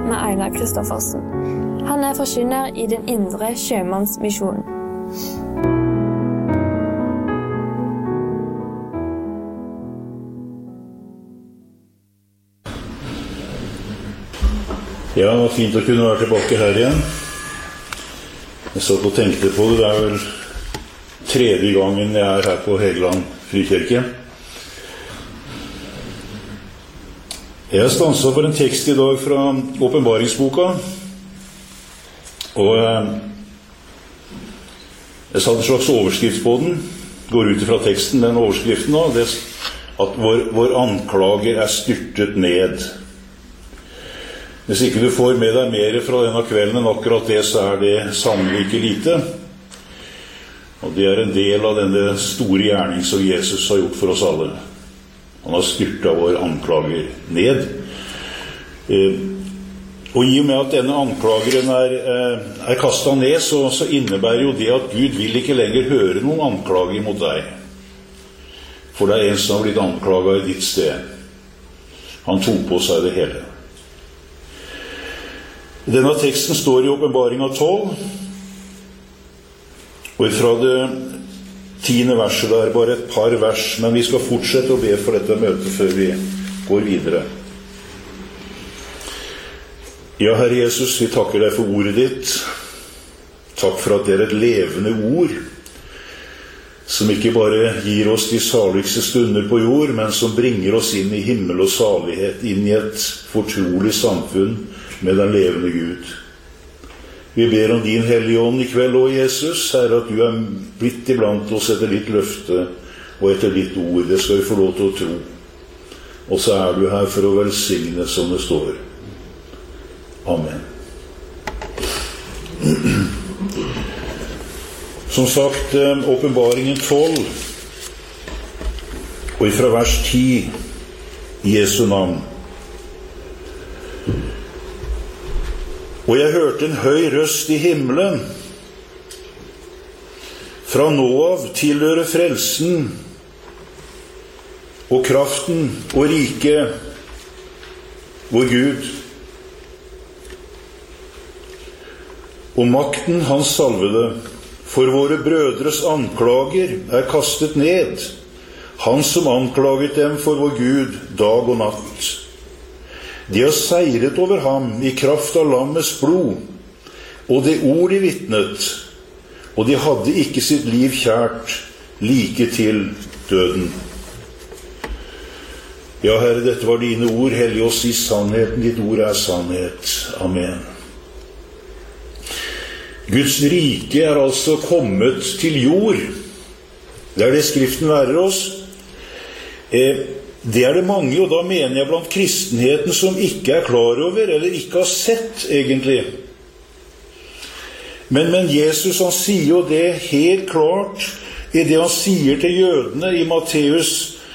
med Einar Kristoffersen. Han forkynner i den indre sjømannsmisjonen. Ja, det var fint å kunne være tilbake her igjen. Jeg satt og tenkte på det. Det vel 3. gangen jeg her på Hegeland Frikirke. Jeg har stanset for en tekst i dag fra åpenbaringsboka. Og jeg satte en slags overskrift på den. Går ut fra teksten, den overskriften da. Det at vår anklager styrtet ned. Hvis ikke du får med deg mer fra denne kvelden enn akkurat det, så det sannelig ikke lite. Og det en del av denne store gjerning som Jesus har gjort for oss alle. Han har styrtet vår anklager ned. Og i og med at denne anklageren kastet ned, så innebærer jo det at Gud vil ikke lenger høre noen anklager mot deg. For det en som har blitt anklaget i ditt sted. Han tok på seg det hele. Denne teksten står i Åpenbaringen 12, og fra det 10. verset der, bare et par vers, men vi skal fortsette å be for dette møtet før vi går videre. Ja, Herre Jesus, vi takker deg for ordet ditt. Takk for at det et levende ord, som ikke bare gir oss de saligste stunder på jord, men som bringer oss inn i himmel og salighet, inn i et fortrolig samfunn, med den levende Gud. Vi ber om din hellige ånd i kveld, å Jesus, Herre, at du blitt iblant oss etter ditt løfte og etter ditt ord. Det skal vi få lov til å tro. Og så du her for å velsigne som det står. Amen. Som sagt, Åpenbaringen 12, og fra vers 10, i Jesu navn. Og jeg hørte en høy røst i himmelen. Fra nå av tilhører frelsen og kraften og riket vår Gud. Og makten hans salvede, for våre brødres anklager kastet ned. Han som anklaget dem for vår Gud dag og natt. De har seiret over ham i kraft av lammets blod, og det ord de vittnet, og de hadde ikke sitt liv kjært like til døden. Ja, Herre, dette var dine ord, hellig oss i sannheten, ditt ord sannhet. Amen. Guds rike altså kommet til jord. Det det Skriften lærer oss. Det det mange, og da mener jeg blant kristenheten, som ikke klar over, eller ikke har sett egentlig. Men Jesus, han sier jo det helt klart i det han sier til jødene i Matteus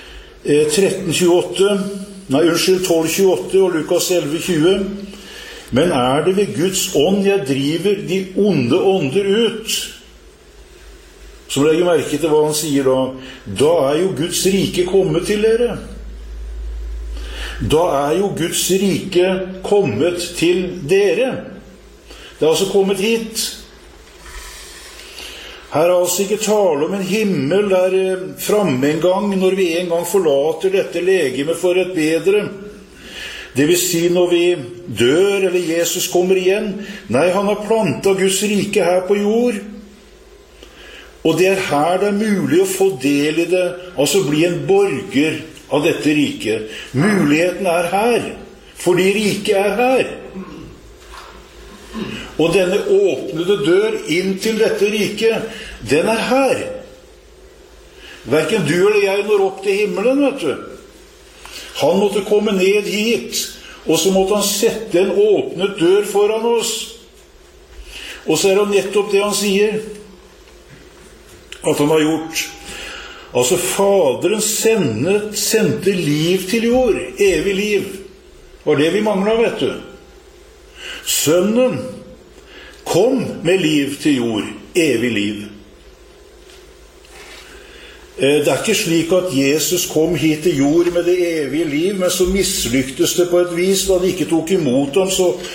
12:28 og Lukas 11:20. Men det ved Guds ånd jeg driver de onde ånder ut? Så legger merke til hva han sier da. Da jo Guds rike kommet til dere. Da jo Guds rike kommet til dere. Det altså kommet hit. Her altså ikke tale om en himmel der fremme en gang, når vi en gang forlater dette legeme for et bedre. Det vil si når vi dør, eller Jesus kommer igjen. Nei, han har plantet Guds rike her på jord. Og det her det mulig å få del i det, altså bli en borger av dette riket. Muligheten her, fordi riket her. Og denne åpnede dør inn til dette riket, den her. Hverken du eller jeg når opp til himmelen, vet du. Han måtte komme ned hit, og så måtte han sette en åpnet dør foran oss. Og så det nettopp det han sier, at han har gjort. Altså, Faderen sendte liv til jord, evig liv. Var det vi manglet, vet du. Sønnen kom med liv til jord, evig liv. Det ikke slik at Jesus kom hit til jord med det evige liv, men så mislyktes det på et vis da de ikke tok imot ham, så